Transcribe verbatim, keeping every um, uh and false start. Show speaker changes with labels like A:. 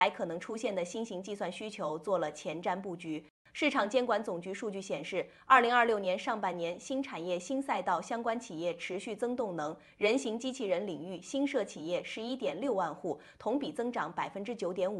A: 来可能出现的新型计算需求做了前瞻布局。市场监管总局数据显示，二零二六年上半年新产业新赛道相关企业持续增动能，人形机器人领域新设企业十一点六万户，同比增长百分之九点五。